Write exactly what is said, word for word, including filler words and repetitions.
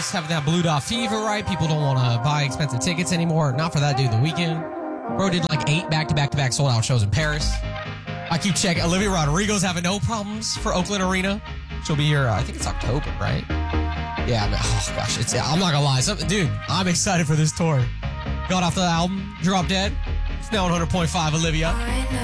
having that Blue Dot fever, right? People don't want to buy expensive tickets anymore. Not for that dude, The Weeknd. Bro did like eight back-to-back-to-back sold-out shows in Paris. I keep checking. Olivia Rodrigo's having no problems for Oakland Arena. She'll be here, uh, I think it's October, right? Yeah, man, oh gosh, it's, I'm not gonna lie. Some, dude, I'm excited for this tour. Got off the album, Drop Dead. It's now one hundred point five Olivia.